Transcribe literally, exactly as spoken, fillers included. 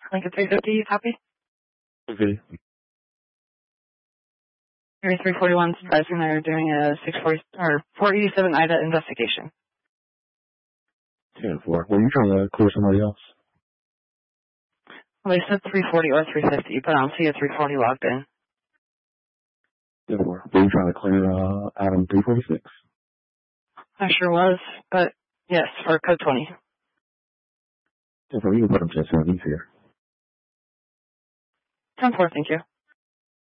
Lincoln three fifty, you copy? Okay. Area three forty-one advising they're doing a six forty or four eighty-seven I D A investigation. ten four. Were you trying to clear somebody else? Well, they said three forty or three fifty, but I don't see a three forty logged in. ten four. Were you trying to clear uh, Adam three forty-six? I sure was, but yes, for code twenty. ten four, you can put him to the here. ten four, thank you.